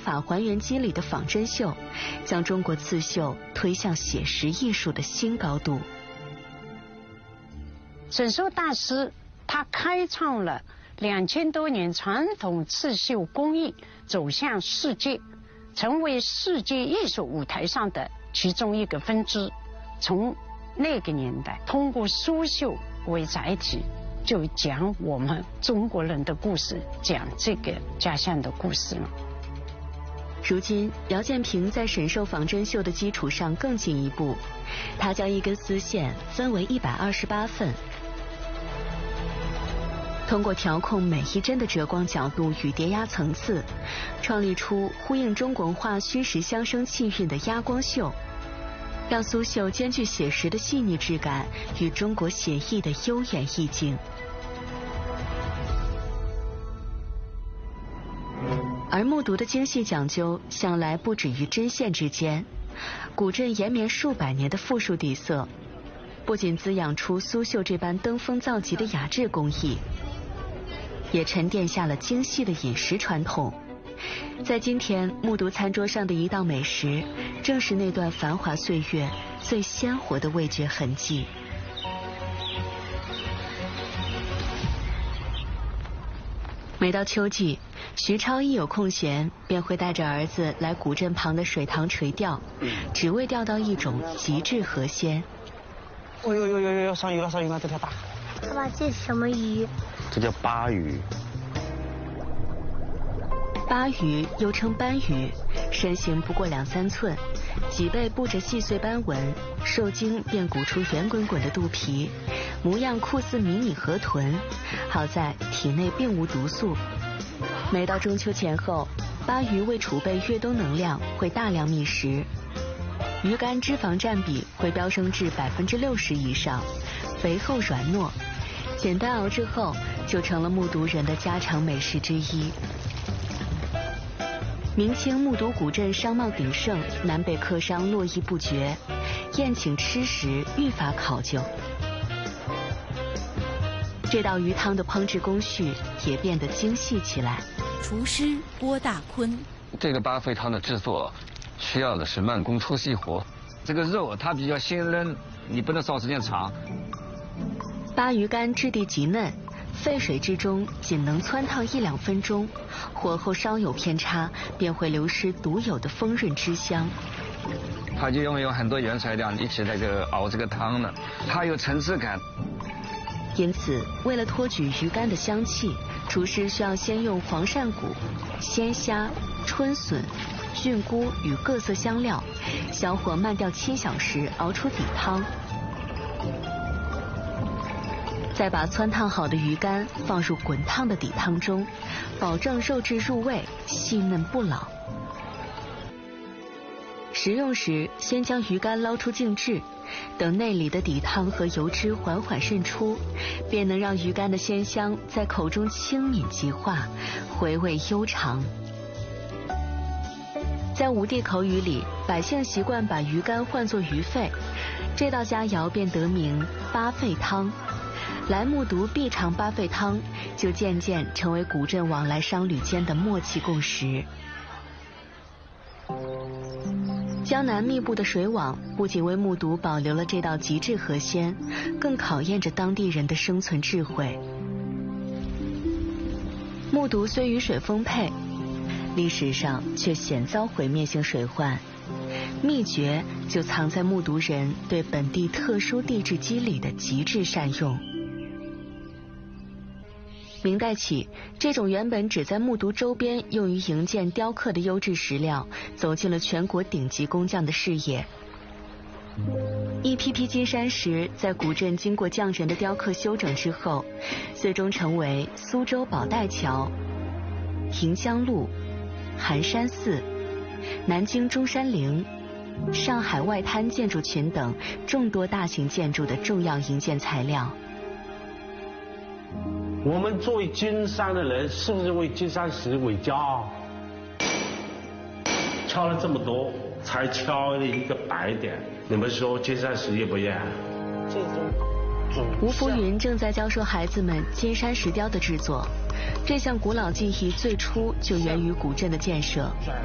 法还原机里的仿真秀，将中国刺绣推向写实艺术的新高度。 沈寿大师他开创了2000多年传统刺绣工艺走向世界，成为世界艺术舞台上的其中一个分支。从那个年代，通过苏绣为载体，就讲我们中国人的故事，讲这个家乡的故事了。 如今，姚建平在沈寿仿真绣的基础上更进一步，他将一根丝线分为128份，通过调控每一针的折光角度与叠压层次，创立出呼应中国文化虚实相生气韵的压光绣，让苏绣兼具写实的细腻质感与中国写意的悠远意境。而木牍的精细讲究向来不止于针线之间，古镇延绵数百年的富庶底色，不仅滋养出苏绣这般登峰造极的雅致工艺，也沉淀下了精细的饮食传统。在今天木牍餐桌上的一道美食，正是那段繁华岁月最鲜活的味觉痕迹。每到秋季，徐超一有空闲，便会带着儿子来古镇旁的水塘垂钓，只为钓到一种极致河鲜。 哦呦，上鱼了，这条大。 爸爸，这是什么鱼？ 这叫鲅鱼。 鲅鱼又称斑鱼，身形不过2-3寸，脊背布着细碎斑纹，受精便鼓出圆滚滚的肚皮，模样酷似迷你河豚。好在体内并无毒素。每到中秋前后，鲅鱼为储备越冬能量，会大量觅食，鱼肝脂肪占比会飙升至60%以上，肥厚软糯，简单熬制后就成了木牍人的家常美食之一。明清木牍古镇商贸鼎盛，南北客商络绎不绝，宴请吃食愈发考究。这道鱼汤的烹制工序也变得精细起来。 厨师郭大坤， 这个八沸汤的制作需要的是慢工出细活，这个肉它比较鲜嫩，你不能烧时间长。 鲅鱼干质地极嫩，沸水之中仅能汆烫1-2分钟，火候稍有偏差，便会流失独有的丰润汁香。 它就用很多原材料一起熬这个汤呢，它有层次感。 因此，为了托举鱼干的香气，厨师需要先用黄鳝骨、鲜虾、春笋、菌菇与各色香料，小火慢调7小时熬出底汤，再把汆烫好的鱼干放入滚烫的底汤中，保证肉质入味、细嫩不老。食用时，先将鱼干捞出静置，等内里的底汤和油脂缓缓渗出，便能让鱼干的鲜香在口中轻抿即化，回味悠长。在吴地口语里，百姓习惯把鱼干唤作鱼肺，这道佳肴便得名八沸汤。来木牍必尝八沸汤，就渐渐成为古镇往来商旅间的默契共识。江南密布的水网不仅为木牍保留了这道极致河鲜，更考验着当地人的生存智慧。木牍虽雨水丰沛，历史上却险遭毁灭性水患，秘诀就藏在木牍人对本地特殊地质机理的极致善用。明代起，这种原本只在木牍周边用于营建雕刻的优质石料，走进了全国顶级工匠的视野。一批批金山石在古镇经过匠人的雕刻修整之后，最终成为苏州宝带桥、平江路、寒山寺、南京中山陵、上海外滩建筑群等众多大型建筑的重要营建材料。 我们作为金山的人，是不是为金山石为骄傲？敲了这么多，才敲了一个白点，你们说金山石业不业？ 吴福云正在教授孩子们金山石雕的制作。这项古老技艺最初就源于古镇的建设。